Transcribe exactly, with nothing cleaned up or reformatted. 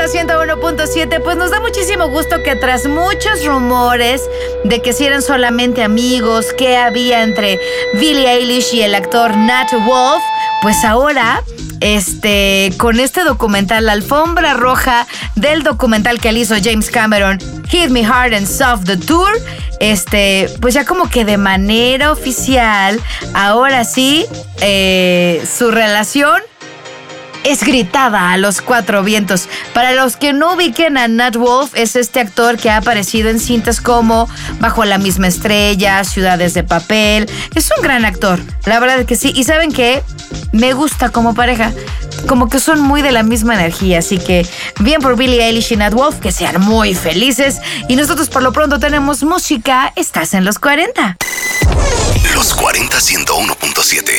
ciento uno punto siete. Pues nos da muchísimo gusto que tras muchos rumores de que si eran solamente amigos, que había entre Billie Eilish y el actor Nat Wolff, pues ahora, este, con este documental, la alfombra roja del documental que le hizo James Cameron, Hit Me Hard and Soft the Tour, este, pues ya como que de manera oficial, ahora sí, eh, su relación es gritada a los cuatro vientos. Para los que no ubiquen a Nat Wolff, es este actor que ha aparecido en cintas como Bajo la misma estrella, Ciudades de papel. Es un gran actor, la verdad es que sí. Y ¿saben qué? Me gusta como pareja. Como que son muy de la misma energía. Así que bien por Billie Eilish y Nat Wolff, que sean muy felices. Y nosotros por lo pronto tenemos música. Estás en los cuarenta. Los cuarenta ciento uno punto siete.